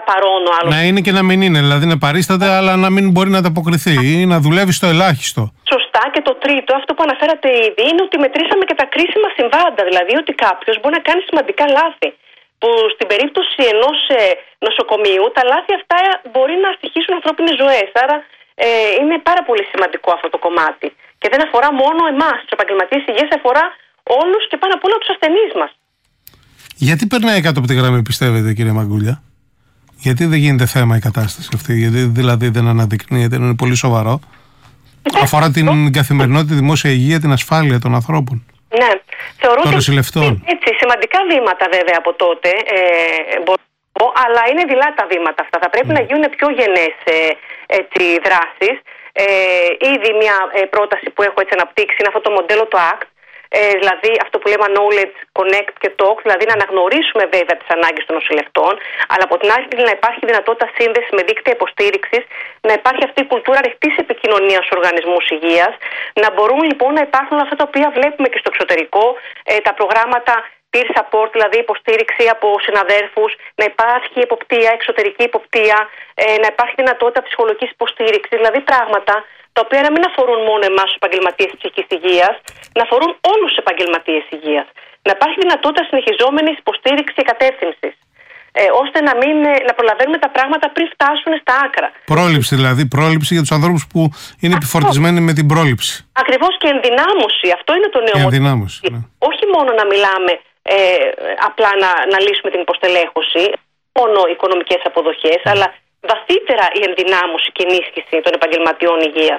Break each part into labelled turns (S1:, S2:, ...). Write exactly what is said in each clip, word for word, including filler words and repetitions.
S1: παρόν ο άλλος.
S2: Να είναι και να μην είναι, δηλαδή να παρίσταται, αλλά να μην μπορεί να ανταποκριθεί ή να δουλεύει στο ελάχιστο.
S1: Σωστά. Και το τρίτο, αυτό που αναφέρατε ήδη, είναι ότι μετρήσαμε και τα κρίσιμα συμβάντα. Δηλαδή ότι κάποιος μπορεί να κάνει σημαντικά λάθη. Που στην περίπτωση ενός ε, νοσοκομείου, τα λάθη αυτά μπορεί να στοιχήσουν ανθρώπινες ζωές. Άρα ε, είναι πάρα πολύ σημαντικό αυτό το κομμάτι. Και δεν αφορά μόνο εμάς, τους επαγγελματίες υγείας, αφορά όλους και πάνω απ' όλα τους ασθενείς μας.
S2: Γιατί περνάει κάτω από τη γραμμή, πιστεύετε, κύριε Μαγκούλια? Γιατί δεν γίνεται θέμα η κατάσταση αυτή? Γιατί δηλαδή δεν αναδεικνύεται, είναι πολύ σοβαρό. Υπάρχει. Αφορά την καθημερινότητα, τη δημόσια υγεία, την ασφάλεια των ανθρώπων.
S1: Ναι, θεωρώ
S2: των νοσηλευτών.
S1: Έτσι, σημαντικά βήματα βέβαια από τότε, ε, μπορώ, αλλά είναι δειλά τα βήματα αυτά. Θα πρέπει mm. να γίνουν πιο γενναίες ε, έτσι, δράσεις. Ε, ήδη μια ε, πρόταση που έχω έτσι αναπτύξει είναι αυτό το μοντέλο το έι κτι, ε, δηλαδή αυτό που λέμε Knowledge, Connect και Talk, δηλαδή να αναγνωρίσουμε βέβαια τις ανάγκες των νοσηλευτών, αλλά από την άλλη να υπάρχει δυνατότητα σύνδεση με δίκτυα υποστήριξης, να υπάρχει αυτή η κουλτούρα ρηχτής επικοινωνίας στους οργανισμούς υγείας, να μπορούν λοιπόν να υπάρχουν αυτά τα οποία βλέπουμε και στο εξωτερικό, ε, τα προγράμματα peer support, δηλαδή υποστήριξη από συναδέρφους, να υπάρχει εποπτεία, εξωτερική εποπτεία, ε, να υπάρχει δυνατότητα ψυχολογικής υποστήριξης, δηλαδή πράγματα τα οποία να μην αφορούν μόνο εμάς τους επαγγελματίες της ψυχικής υγείας, να αφορούν όλους τους επαγγελματίες υγείας. Να υπάρχει δυνατότητα συνεχιζόμενης υποστήριξης και κατεύθυνσης, ε, ώστε να, μην, να προλαβαίνουμε τα πράγματα πριν φτάσουν στα άκρα.
S2: Πρόληψη δηλαδή, πρόληψη για τους ανθρώπους που είναι επιφορτισμένοι με την πρόληψη.
S1: Ακριβώς, και ενδυνάμωση, αυτό είναι το νέο μοντέλο. Ναι. Όχι μόνο να μιλάμε ε, απλά να, να λύσουμε την υποστελέχωση, μόνο οικονομικές αποδοχές, mm. αλλά βαθύτερα η ενδυνάμωση και ενίσχυση των επαγγελματιών υγείας.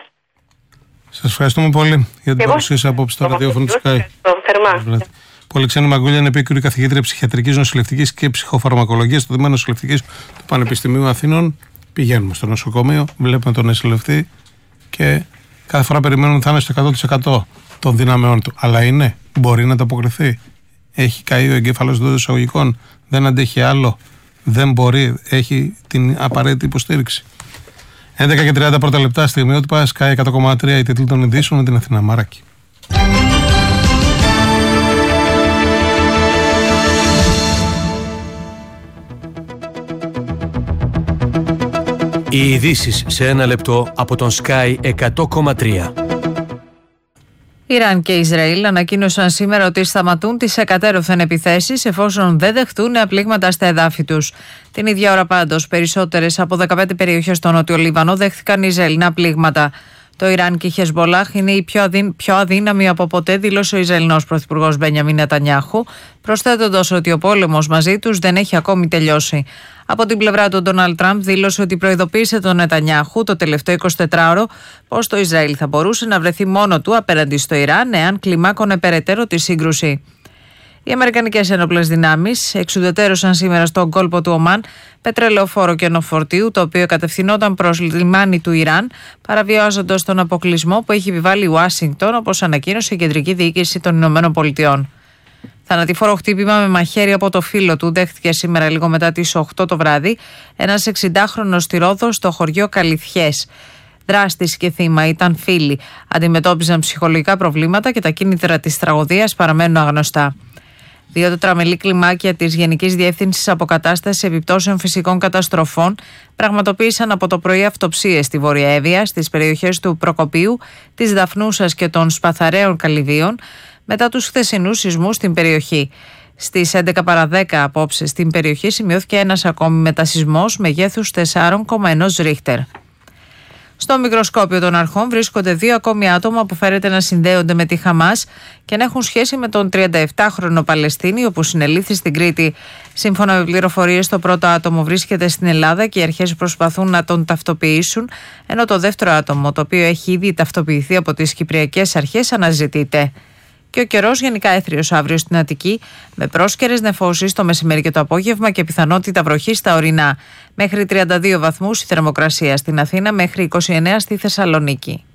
S2: Σας ευχαριστούμε πολύ για την παρουσίαση απόψε στο ραδιόφωνο του Sky.
S1: Θερμά.
S2: Πολυξένη Μαγκούλια είναι επίκουρη καθηγήτρια ψυχιατρικής νοσηλευτικής και ψυχοφαρμακολογίας στο Τμήμα Νοσηλευτικής του Πανεπιστημίου Αθηνών. Πηγαίνουμε στο νοσοκομείο, βλέπουμε τον νοσηλευτή και κάθε φορά περιμένουμε ότι θα είναι στο εκατό τοις εκατό των δυνάμεών του. Αλλά είναι, μπορεί να ανταποκριθεί. Έχει καεί ο εγκέφαλος των εισαγωγικών, δεν αντέχει άλλο, δεν μπορεί, έχει την απαραίτητη υποστήριξη. έντεκα και τριάντα πρώτα λεπτά, στιγμιότυπα, Sky εκατό κόμμα τρία, η τίτλη των ειδήσεων με την Αθηνά Μαράκη.
S3: Οι ειδήσεις σε ένα λεπτό από τον Sky εκατό κόμμα τρία.
S4: Ιράν και Ισραήλ ανακοίνωσαν σήμερα ότι σταματούν τις εκατέρωθεν επιθέσεις εφόσον δεν δεχτούν νέα πλήγματα στα εδάφη τους. Την ίδια ώρα πάντως, περισσότερες από δεκαπέντε περιοχές στο Νότιο Λίβανο δέχτηκαν Ισραηλινά πλήγματα. Το Ιράν και η Χεσμπολάχ είναι η πιο, αδύν, πιο αδύναμη από ποτέ, δήλωσε ο Ισραηλινός πρωθυπουργός Μπένιαμιν Νετανιάχου, προσθέτοντας ότι ο πόλεμος μαζί τους δεν έχει ακόμη τελειώσει. Από την πλευρά του, ο Ντόναλντ Τραμπ δήλωσε ότι προειδοποίησε τον Νετανιάχου το τελευταίο εικοσιτετράωρο πως το Ισραήλ θα μπορούσε να βρεθεί μόνο του απέναντι στο Ιράν εάν κλιμάκωνε περαιτέρω τη σύγκρουση. Οι Αμερικανικές ένοπλες δυνάμεις εξουδετερώσαν σήμερα στον κόλπο του Ομάν πετρελαιοφόρο καινοφορτίου, το οποίο κατευθυνόταν προς λιμάνι του Ιράν, παραβιάζοντας τον αποκλεισμό που έχει επιβάλει η Ουάσιγκτον, όπως ανακοίνωσε η Κεντρική Διοίκηση των Ηνωμένων Πολιτειών. Θανατηφόρο χτύπημα με μαχαίρι από το φίλο του δέχτηκε σήμερα λίγο μετά τις οκτώ το βράδυ ένας εξηντάχρονος στη Ρόδο στο χωριό Καλυθιές. Δράστης και θύμα ήταν φίλοι. Αντιμετώπιζαν ψυχολογικά προβλήματα και τα κίνητρα της τραγωδίας παραμένουν αγνωστά. Δύο τετραμελή κλιμάκια της Γενικής Διεύθυνσης Αποκατάστασης Επιπτώσεων Φυσικών Καταστροφών πραγματοποίησαν από το πρωί αυτοψίες στη Βόρεια Εύβοια, στις περιοχές του Προκοπίου, της Δαφνούσας και των Σπαθαραίων Καλυβίων, μετά τους χθεσινούς σεισμούς στην περιοχή. Στις έντεκα παρά δέκα απόψε στην περιοχή σημειώθηκε ένας ακόμη μετασεισμός μεγέθους τέσσερα κόμμα ένα Ρίχτερ. Στο μικροσκόπιο των αρχών βρίσκονται δύο ακόμη άτομα που φέρεται να συνδέονται με τη Χαμάς και να έχουν σχέση με τον τριανταεπτάχρονο Παλαιστίνιο που συνελήφθη στην Κρήτη. Σύμφωνα με πληροφορίες, το πρώτο άτομο βρίσκεται στην Ελλάδα και οι αρχές προσπαθούν να τον ταυτοποιήσουν, ενώ το δεύτερο άτομο, το οποίο έχει ήδη ταυτοποιηθεί από τις κυπριακές αρχές, αναζητείται. Και ο καιρός γενικά έθριος αύριο στην Αττική, με πρόσκαιρες νεφώσεις το μεσημέρι και το απόγευμα και πιθανότητα βροχής στα ορεινά. Μέχρι τριάντα δύο βαθμούς η θερμοκρασία στην Αθήνα, μέχρι είκοσι εννέα στη Θεσσαλονίκη.